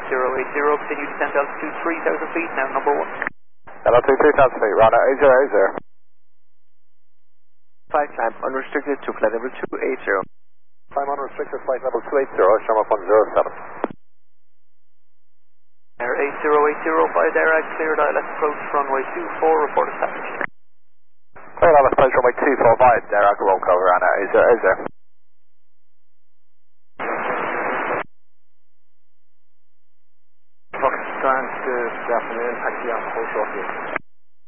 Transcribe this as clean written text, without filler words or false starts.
continue descent altitude 3,000 feet, now number 1. Altitude 3,000 feet, runner 8080. 5 climb unrestricted to flight level 280. Climb unrestricted, flight level 280, show up 107. Air 8080, by there, cleared ILS approach runway 24, report established. Cleared ILS approach runway 245, there, roll cover, runner 8080. Fox Grand, good afternoon, taxi on hold shortly.